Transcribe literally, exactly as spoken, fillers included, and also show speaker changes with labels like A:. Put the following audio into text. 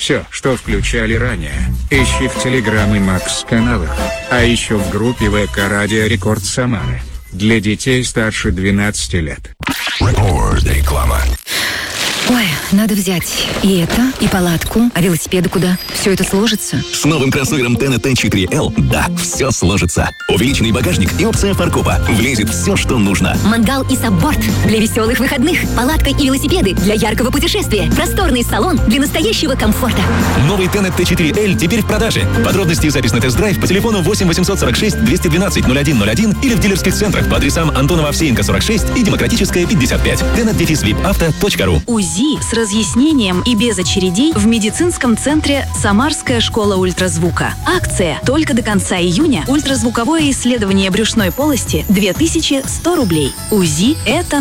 A: Все, что включали ранее, ищи в Телеграм и Макс каналах, а еще в группе ВК Радио Рекорд Самары. Для детей старше двенадцати лет.
B: Реклама.
C: Ой, надо взять и это, и палатку, а велосипеды куда? Все это сложится?
B: С новым кроссовером тэ эн тэ четыре эл, да, все сложится. Увеличенный багажник и опция фаркопа. Влезет все, что нужно.
C: Мангал и сабборд для веселых выходных. Палатка и велосипеды для яркого путешествия. Просторный салон для настоящего комфорта.
B: Новый тэ эн тэ четыре эл теперь в продаже. Подробности и запись на тест-драйв по телефону восемь восемьсот сорок шесть двести двенадцать ноль один ноль один или в дилерских центрах по адресам Антонова Овсеенко сорок шесть и Демократическая пятьдесят пять. тенет-вип-авто точка ру.
D: УЗИ с разъяснением и без очередей в медицинском центре «Самарская школа ультразвука». Акция только до конца июня. Ультразвуковое исследование брюшной полости две тысячи сто рублей. УЗИ – это